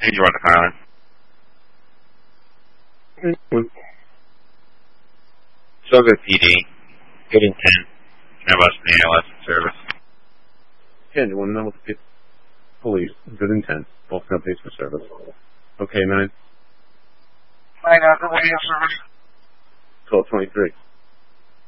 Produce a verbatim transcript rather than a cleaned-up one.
Did you run the pilot? Mm-hmm. So good P D. Good intent. Have us in the A L S service. Yeah, you want to know what the police, good intent, both companies for service. Okay, nine. Nine, uh, radio service. twelve twenty-three.